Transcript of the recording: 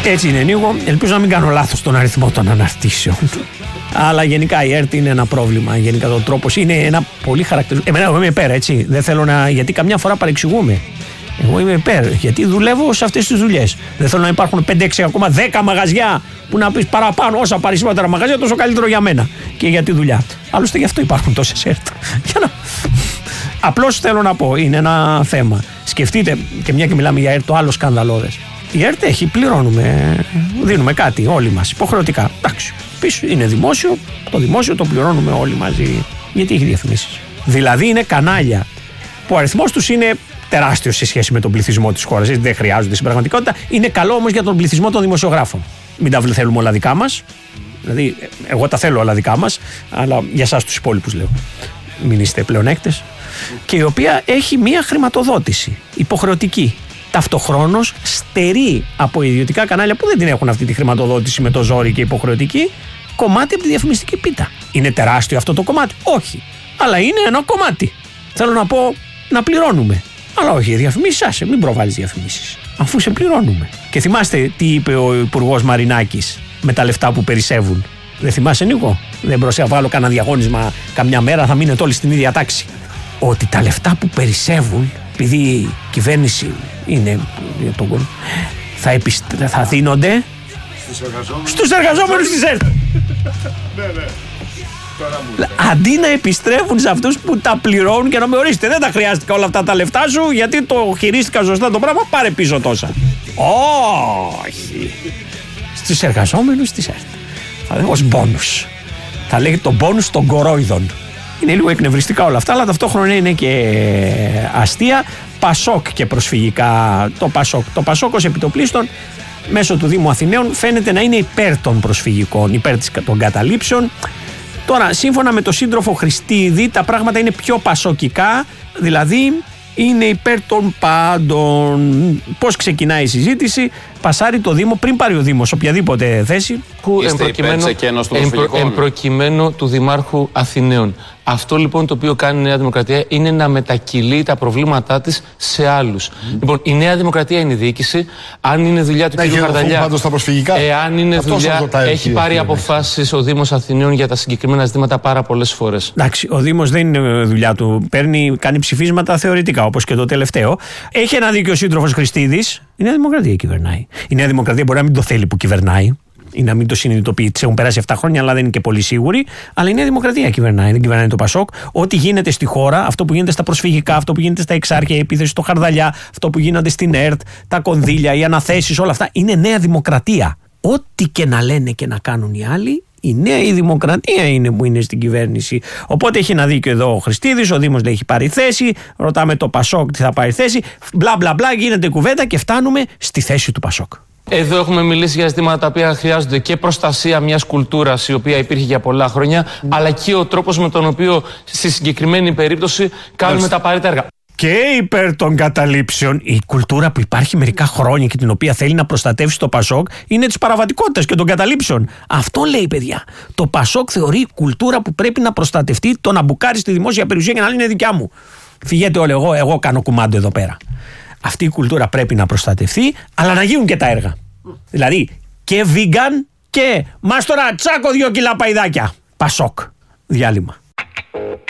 Έτσι είναι, Νίκο. Ελπίζω να μην κάνω λάθος στον αριθμό των αναρτήσεων. Αλλά γενικά η ΕΡΤ είναι ένα πρόβλημα. Γενικά ο τρόπος είναι ένα πολύ χαρακτηριστικό. Εγώ είμαι υπέρ, έτσι. Δεν θέλω να. Γιατί καμιά φορά παρεξηγούμε. Εγώ είμαι υπέρ. Γιατί δουλεύω σε αυτές τις δουλειές. Δεν θέλω να υπάρχουν 5-6 ακόμα 10 μαγαζιά που να πεις παραπάνω. Όσα περισσότερα μαγαζιά, τόσο καλύτερο για μένα και για τη δουλειά. Άλλωστε γι' αυτό υπάρχουν τόσες ΕΡΤ. Απλώς θέλω να πω, είναι ένα θέμα. Σκεφτείτε, και μια και μιλάμε για ΕΡΤ, το άλλο σκανδαλώδες. Η ΕΡΤ έχει, πληρώνουμε, δίνουμε κάτι όλοι μας υποχρεωτικά. Εντάξει, πίσω είναι δημόσιο, το δημόσιο το πληρώνουμε όλοι μαζί. Γιατί έχει διαφημίσεις. Δηλαδή είναι κανάλια που ο αριθμός τους είναι τεράστιος σε σχέση με τον πληθυσμό της χώρας. Δεν χρειάζονται στην πραγματικότητα. Είναι καλό όμως για τον πληθυσμό των δημοσιογράφων. Μην τα θέλουμε όλα δικά μας. Δηλαδή, εγώ τα θέλω όλα δικά μας, αλλά για εσάς τους υπόλοιπους λέω. Μην είστε πλεονέκτες. Και η οποία έχει μία χρηματοδότηση υποχρεωτική. Ταυτοχρόνως στερεί από ιδιωτικά κανάλια που δεν την έχουν αυτή τη χρηματοδότηση με το ζόρι και υποχρεωτική κομμάτι από τη διαφημιστική πίτα. Είναι τεράστιο αυτό το κομμάτι? Όχι. Αλλά είναι ένα κομμάτι. Θέλω να πω να πληρώνουμε. Αλλά όχι, διαφημίσεις, άσε, μην προβάλλεις διαφημίσεις. Αφού σε πληρώνουμε. Και θυμάστε τι είπε ο Υπουργός Μαρινάκης με τα λεφτά που περισσεύουν? Δεν θυμάσαι, Νίκο? Δεν προσέβαλω κανένα διαγώνισμα καμιά μέρα, θα μείνετε όλοι στην ίδια τάξη. Ότι τα λεφτά που περισσεύουν, επειδή η κυβέρνηση είναι θα δίνονται στους εργαζόμενους της ΕΡΤ. Ναι. Αντί να επιστρέφουν σε αυτούς που τα πληρώνουν και να με ορίστε, δεν τα χρειάστηκα όλα αυτά τα λεφτά σου γιατί το χειρίστηκα σωστά το πράγμα, πάρε πίσω τόσα. Όχι. Στους εργαζόμενους της ΕΡΤ. Θα λέγω ως μπόνους. Θα λέγεται το μπόνους των κορόιδων. Είναι λίγο εκνευριστικά όλα αυτά, αλλά ταυτόχρονα είναι και αστεία. Πασόκ και προσφυγικά το Πασόκ. Το Πασόκ ως επιτοπλίστων μέσω του Δήμου Αθηναίων φαίνεται να είναι υπέρ των προσφυγικών, υπέρ των καταλήψεων. Τώρα, σύμφωνα με τον σύντροφο Χριστίδη, τα πράγματα είναι πιο πασοκικά, δηλαδή είναι υπέρ των πάντων. Πώς ξεκινάει η συζήτηση? Πασάρει το Δήμο, πριν πάρει ο Δήμος οποιαδήποτε θέση. Εμπροκειμένου του Δημάρχου Αθηναίων. Αυτό λοιπόν το οποίο κάνει η Νέα Δημοκρατία είναι να μετακυλεί τα προβλήματά της σε άλλους. Λοιπόν, η Νέα Δημοκρατία είναι η διοίκηση. Αν είναι δουλειά του κ. Χαρδαλιά, εάν είναι δουλειά, έχει πάρει αποφάσεις ο Δήμος Αθηναίων για τα συγκεκριμένα ζητήματα πάρα πολλές φορές. Εντάξει, ο Δήμος δεν είναι δουλειά του. Κάνει ψηφίσματα θεωρητικά, όπως και το τελευταίο. Έχει ένα δίκιο ο σύντροφος Χριστίδης. Η Νέα Δημοκρατία κυβερνάει. Η Νέα Δημοκρατία μπορεί να μην το θέλει που κυβερνάει ή να μην το συνειδητοποιεί. Της έχουν περάσει 7 χρόνια, αλλά δεν είναι και πολύ σίγουροι. Αλλά η Νέα Δημοκρατία κυβερνάει, δεν κυβερνάει το Πασόκ. Ό,τι γίνεται στη χώρα, αυτό που γίνεται στα προσφυγικά, αυτό που γίνεται στα Εξάρχεια, η επίθεση στο Χαρδαλιά, αυτό που γίνονται στην ΕΡΤ, τα κονδύλια, οι αναθέσεις, όλα αυτά είναι Νέα Δημοκρατία. Ό,τι και να λένε και να κάνουν οι άλλοι, η Νέα Δημοκρατία είναι που είναι στην κυβέρνηση. Οπότε έχει ένα δίκιο εδώ ο Χριστίδης, ο Δήμος λέει έχει πάρει θέση, ρωτάμε το Πασόκ τι θα πάρει θέση, μπλα μπλα μπλα, γίνεται κουβέντα και φτάνουμε στη θέση του Πασόκ. Εδώ έχουμε μιλήσει για ζητήματα τα οποία χρειάζονται και προστασία μιας κουλτούρας η οποία υπήρχε για πολλά χρόνια, αλλά και ο τρόπος με τον οποίο στη συγκεκριμένη περίπτωση κάνουμε τα απαραίτητα έργα. Και υπέρ των καταλήψεων, η κουλτούρα που υπάρχει μερικά χρόνια και την οποία θέλει να προστατεύσει το Πασόκ είναι της παραβατικότητας και των καταλήψεων. Αυτό λέει, παιδιά. Το Πασόκ θεωρεί κουλτούρα που πρέπει να προστατευτεί, το να μπουκάρει στη δημόσια περιουσία και να λέει είναι δικιά μου. Φυγέτε όλοι, εγώ κάνω κουμάντο εδώ πέρα. Αυτή η κουλτούρα πρέπει να προστατευτεί, αλλά να γίνουν και τα έργα. Δηλαδή και vegan και μάστορα τσάκο 2 κιλά παϊδάκια. Πασόκ. Διάλειμμα.